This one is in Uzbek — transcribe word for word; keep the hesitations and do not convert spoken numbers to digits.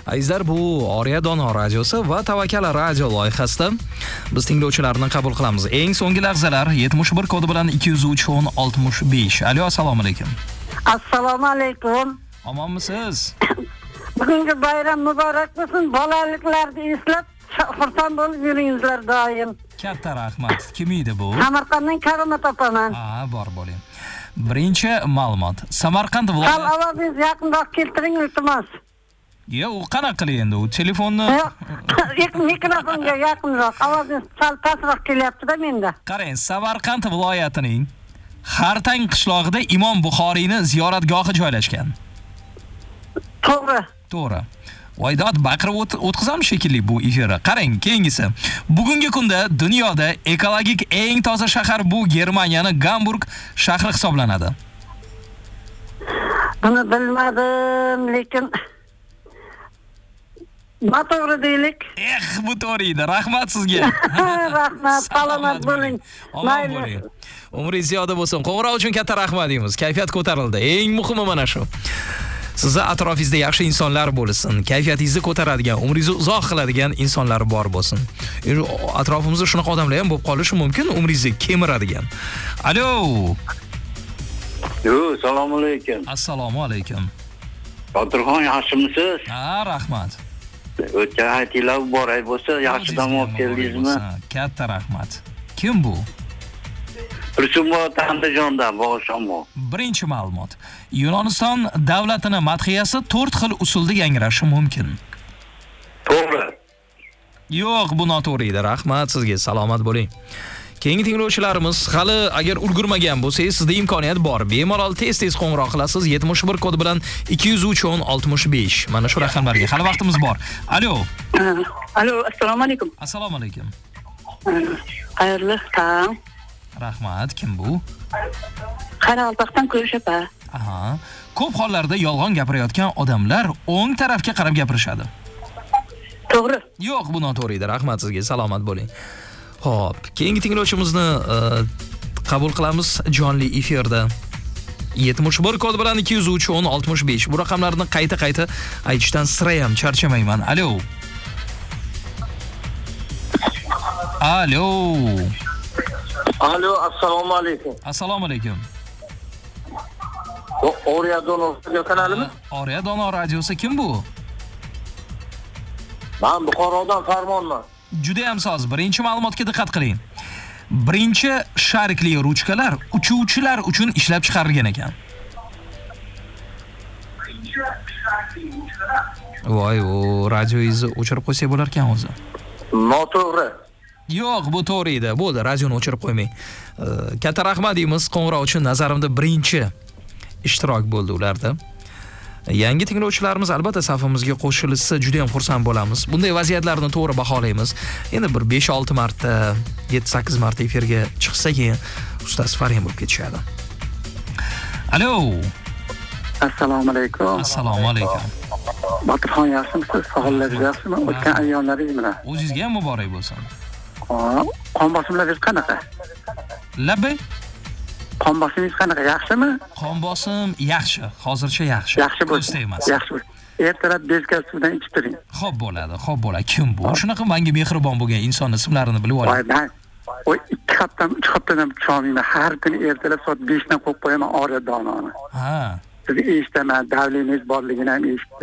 Azizlar, bu Oriya Dono radiosi va Tavakkal radio loyihasida biz tinglovchilarni qabul qilamiz. Eng so'nggi lahzalar yetmish bir kodi bilan ikki yuz uch o'n oltmish besh. Alo, assalomu alaykum. Assalomu alaykum. Omonmisiz? Bugungi bayram muborak bo'lsin. Bolaliklarni eslab, xursand bo'lib yuringizlar doim. Katta rahmat. Kim edi bu? Samarqanddan Karomat opaman. Ha, bor bo'ling. Birinchi ma'lumot. Samarqand Sal viloyati. ovozingizni yaqinroq keltiring, iltimos. Yo, u qanaqa qilay endi? U telefonni Yo'q, mikrofonga yaqinroq. Ovozingiz sal pastroq kelyapti-da menda. qarang, Samarqand viloyatining Xartang qishlog'ida Imom Buxoriyning ziyoratgohi joylashgan. To'g'ri. To'g'ri. Voydod baqirib o'tkazamiz shekilli bu efirni. Qarang, keyingisi. Bugungi kunda dunyoda ekologik eng toza shahar bu Germaniyaning Gamburg shahri hisoblanadi. Buni bilmadim, lekin noto'g'ri deylik. Eh, bu to'g'ri edi. Rahmat sizga. Rahmat, salomat bo'ling. Omon bo'ling. Umringiz ziyoda bo'lsin. Qo'ng'iroq uchun katta rahmat deymiz. Kayfiyat ko'tarildi. Eng muhimi mana shu. Sizni atrofingizda yaxshi insonlar bo'lsin, kayfiyatingizni ko'taradigan, umringizni uzoq qiladigan insonlar bor bo'lsin. Endi atrofimizda shunaqa odamlar ham bo'lib qolishi mumkin, umringizni kemiradigan. Alo. Yo, assalomu alaykum. Assalomu alaykum. Botirxon, yaxshimisiz? Ha, rahmat. O'tgan hayitlar muborak bo'lsa, yaxshi dam olib keldingizmi? Katta rahmat. Kim bu? Tursunboy Andijondan boshamo. Birinchi ma'lumot. Yunoniston davlatining madhiyasi to'rt xil usulda yangrashi mumkin. To'g'ri. Yo'q, bu noto'g'ri edi. Rahmat sizga. Salomat bo'ling. Keyingi tinglovchilarimiz hali agar ulgurmagan bo'lsangiz, sizda imkoniyat bor. Bemalol tez-tez qo'ng'iroq qilasiz yetmish bir kodi bilan ikki yuz uch o'n oltmish besh. Mana shu raqamlarga hali vaqtimiz bor. Alo. Alo, assalomu alaykum. Assalomu alaykum. Xayrli tong. Rahmat. Kim bu? Qoraqalpoqdan Ko'shapa. Aha. Ko'p hollarda yolg'on gapirayotgan odamlar o'ng tarafga qarab gapirishadi. To'g'ri. Yo'q, bu noto'g'ri edi. Rahmat sizga. Salomat bo'ling. Xo'p, keyingi tinglovchimizni qabul qilamiz jonli efirda. yetmish bir kod bilan ikki yuz uch o'n oltmish besh. Bu raqamlarni qayta-qayta aytishdan sira ham charchamayman. Alo. Alo. Alo, assalomu alaykum. Assalomu alaykum. Oriya Dono radio kanalimi? Oriya Dono radiosi kim bu? Men Buxorodan Farmonman. Juda ham soz. Birinchi ma'lumotga diqqat qiling. Birinchi sharikli ruchkalar uchuvchilar uchun ishlab chiqarilgan ekan. Voy, u radioingizni o'chirib qo'ysak bo'lar ekan o'zi. Noto'g'ri. Yo'q, bu to'g'ri edi. Bo'ldi, radioni o'chirib qo'ymang. Katta rahmat deymiz qo'ng'iroq uchun. Nazarimda birinchi ishtirok bo'ldi ularda. Yangi tinglovchilarimiz albatta safimizga qo'shilsa juda ham xursand bo'lamiz. Bunday vaziyatlarni to'g'ri baholaymiz. Endi bir besh olti marta, yetti sakkiz marta efirga chiqsa keyin ustasi farin bo'lib ketishadi. Alo. Assalomu alaykum. Assalomu alaykum. Botirxon, yaxshimisiz? Sog'lig'ingiz yaxshimi? O'tgan ayyomlaringiz bilan. O'zingizga ham muborak bo'lsin. Qon bosimlaringiz qanaqa? Labbay. Qon bosimingiz qanaqa? Yaxshimi? Qon bosim yaxshi. Hozircha yaxshi. Yaxshi bo'lsin. Yaxshi bo'lsin. Ertalab bezgaz suvdan ichib turing. Xo'p bo'ladi, xo'p bo'ladi. Kim bu? Shunaqa menga mehribon bo'lgan inson ismlarini bilib oling. Voy, men o ikki haftam, uch haftadan cho'miyman. Har kuni ertalab soat besh dan qo'yib qo'yaman Oriya Dononi. Ha. Sizni eshitaman, davlengiz borligini ham eshitdim.